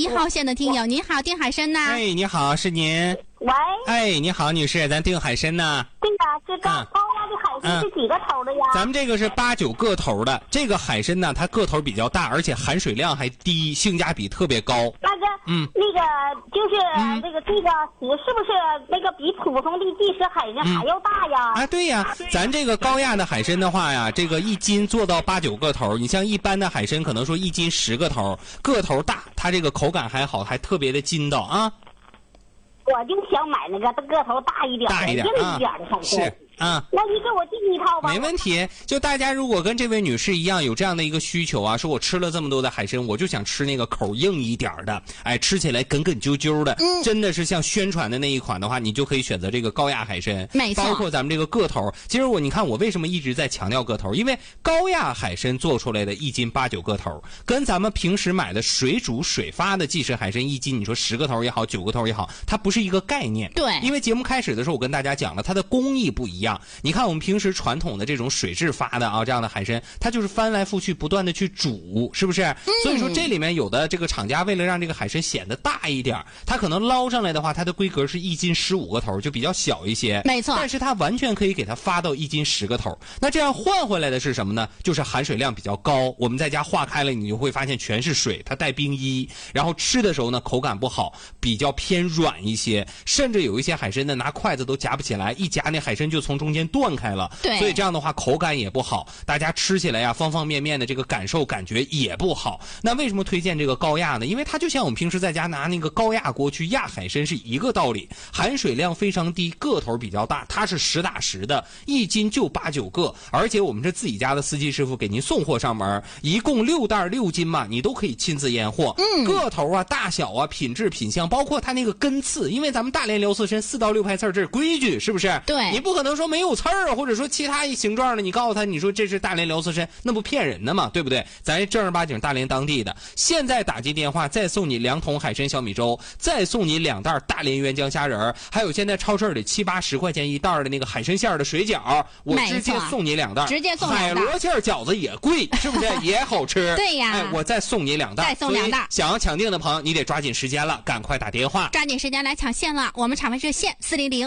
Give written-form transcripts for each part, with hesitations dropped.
1号线的听友，您好，订海参呢？ 哎，你好，是您。 喂。 哎，你好，女士，咱订海参呢？ 对呀，这高压的海参是几个头的呀？ 咱们这个是8、9个头的，这个海参呢，它个头比较大，而且含水量还低，性价比特别高。 那个就是这个是不是那个比普通的即食海参还要大呀？ 啊，对呀，咱这个高压的海参的话呀，这个1斤做到8、9个头，你像一般的海参可能说1斤10个头，个头大，它这个口感还好，还特别的筋道啊。 我就想买那个个头大一点的、硬一点的海参。 是。啊， 那你给我订一套吧。 没问题。就大家如果跟这位女士一样有这样的一个需求啊，说我吃了这么多的海参，我就想吃那个口硬一点的，哎，吃起来梗梗啾啾的，真的是像宣传的那一款的话，你就可以选择这个高压海参。 没错。 包括咱们这个个头，其实你看我为什么一直在强调个头，因为高压海参做出来的1斤8、9个头，跟咱们平时买的水煮水发的即食海参1斤，你说10个头也好，9个头也好，它不是一个概念。 对。 因为节目开始的时候我跟大家讲了，它的工艺不一样。你看我们平时传统的这种水质发的啊，这样的海参，它就是翻来覆去不断的去煮，是不是？所以说这里面有的这个厂家为了让这个海参显得大一点，它可能捞上来的话，它的规格是1斤15个头，就比较小一些。 没错。 但是它完全可以给它发到1斤10个头。那这样换回来的是什么呢？就是含水量比较高。我们在家化开了，你就会发现全是水，它带冰衣，然后吃的时候呢口感不好，比较偏软一些，甚至有一些海参呢拿筷子都夹不起来，一夹那海参就从中间断开了。 对。 所以这样的话口感也不好，大家吃起来呀方方面面的这个感觉也不好。那为什么推荐这个高压呢？因为它就像我们平时在家拿那个高压锅去压海参是一个道理，含水量非常低，个头比较大，它是实打实的，1斤就8、9个，而且我们是自己家的司机师傅给您送货上门，一共6袋6斤嘛，你都可以亲自验货。个头啊、大小啊、品质品相，包括它那个根刺，因为咱们大连辽刺参4到6排刺这是规矩，是不是？ 对。 你不可能说没有刺儿，或者说其他形状的，你告诉他，你说这是大连辽刺参，那不骗人的嘛，对不对？咱正儿八经大连当地的。现在打进电话，再送你2桶海参小米粥，再送你2袋大连原浆虾仁，还有现在超市里7、8、10块钱一袋的那个海参馅的水饺，我直接送你2袋， 直接送2袋。 海螺馅饺子也贵，是不是？也好吃。 对呀。 哎，我再送你2袋， 再送2袋。 想要抢定的朋友，你得抓紧时间了，赶快打电话， 抓紧时间来抢线了。我们场外热线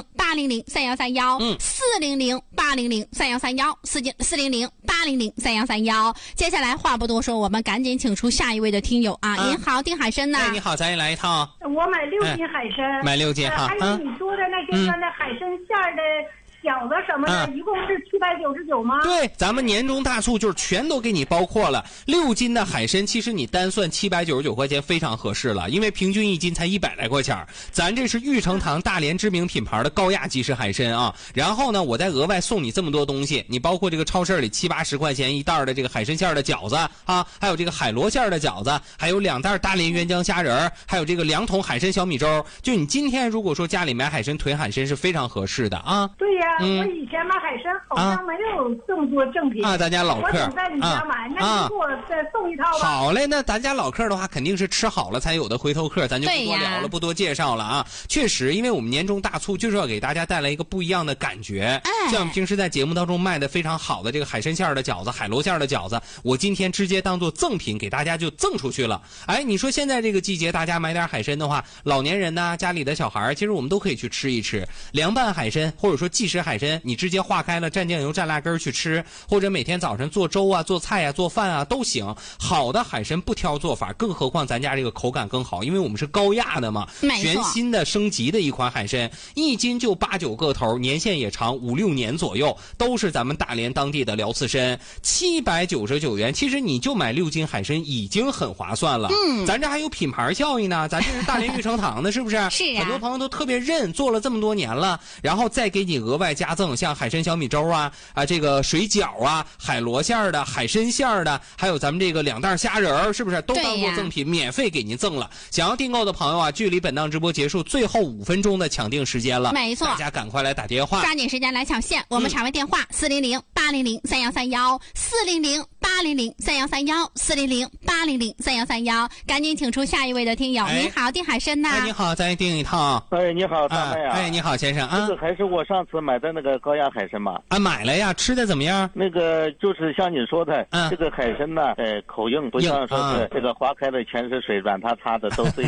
400-800-3131，400-800-3131，400-800-3131。接下来话不多说，我们赶紧请出下一位的听友啊！您好，订海参呢？ 哎，你好，咱也来一套。 我买6斤海参， 买6斤哈。 还有你说的那些那海参馅的饺子什么的，一共是799吗？ 对，咱们年终大促就是全都给你包括了。6斤的海参，其实你单算799块钱非常合适了，因为平均1斤才100来块钱。咱这是玉成堂大连知名品牌的高压即食海参啊。然后呢，我再额外送你这么多东西，你包括这个超市里7、80块钱一袋的这个海参馅的饺子啊，还有这个海螺馅的饺子，还有2袋大连原浆虾仁，还有这个2桶海参小米粥。就你今天如果说家里买海参囤海参是非常合适的啊。 对呀。我以前买海参好像没有这么多赠品啊，咱家老客， 我想在你家买，那你给我再送一套吧。 好嘞，那咱家老客的话，肯定是吃好了才有的回头客，咱就不多聊了，不多介绍了啊。确实，因为我们年终大促就是要给大家带来一个不一样的感觉。像平时在节目当中卖的非常好的这个海参馅的饺子、海螺馅的饺子，我今天直接当做赠品给大家就赠出去了。哎，你说现在这个季节，大家买点海参的话，老年人呐，家里的小孩，其实我们都可以去吃一吃凉拌海参，或者说即食海参，你直接化开了蘸酱油、蘸辣根去吃，或者每天早上做粥啊、做菜啊、做饭啊都行。好的海参不挑做法，更何况咱家这个口感更好，因为我们是高压的嘛，全新的升级的一款海参，1斤就8、9个头，年限也长5、6年左右，都是咱们大连当地的辽刺参，799元。其实你就买6斤海参已经很划算了。咱这还有品牌效益呢，咱这是大连玉成堂的，是不是？ 是啊。 很多朋友都特别认，做了这么多年了，然后再给你额外加赠像海参小米粥啊、这个水饺啊、海螺馅的、海参馅的，还有咱们这个2袋虾仁，是不是都当做赠品免费给您赠了？想要订购的朋友啊，距离本档直播结束最后5分钟的抢订时间了， 没错， 大家赶快来打电话， 抓紧时间来抢线。我们场外电话400-800-3131，400-800-3131，400-800-3131，赶紧请出下一位的听友。你好，订海参呐？ 你好，咱订一套。 哎，你好，大妹啊！ 哎，你好，先生啊。 这个还是我上次买的那个高压海参嘛？ 买了呀，吃的怎么样？ 那个就是像你说的，这个海参呢，口硬，不像说是这个划开的全是水，软塌塌的都是。